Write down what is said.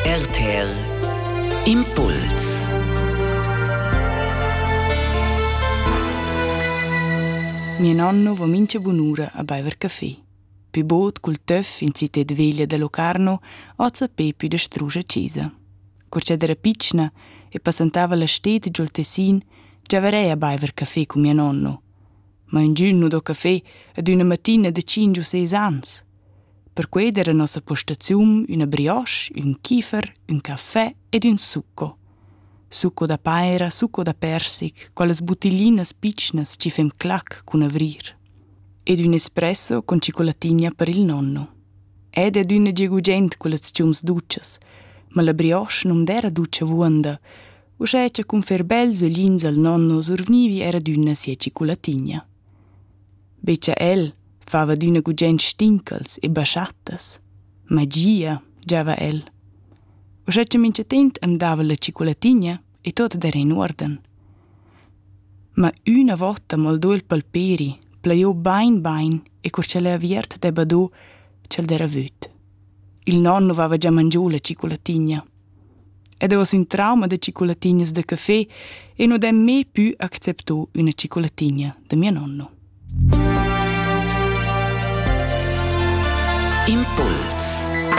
RTR Impuls. Mio nonno va mincha bunura a bever caffè. Pi bot cul töff in città veglia de Locarno o zapè più de struja cisa. Corce d'era piccina e passantava la stet giul Tessin, già verei a bever caffè con mio nonno. Ma un giorno do caffè ad una mattina de 5 o 6 ans. Per quei era nostra postazione una brioche, un kiefer, un caffè ed un succo. Succo da paira, succo da persic, quelles bottiglinas piccnas ci fem clac con avrir. Ed un espresso con cicolatigna per il nonno. Ed una gegugent quelles ciums duccias, ma la brioche non era duccia vuonda, usceccia con ferbels olins al nonno survnivi era d'una sia cicolatigna. Beccia el fava d'una gugent stincals e basciattas. Magia, giava el. Usceccia mincetent am dava la cicolatigna e tot era in orden. Ma una volta moldò il palperi, plaiò bain e corcele aviert de badò cel d'era vöt. Il nonno vava già mangiò la cicolatigna. Ed aveva un trauma de cicolatignas de caffè e non dem me più acceptò una cicolatigna de mio nonno. Impuls.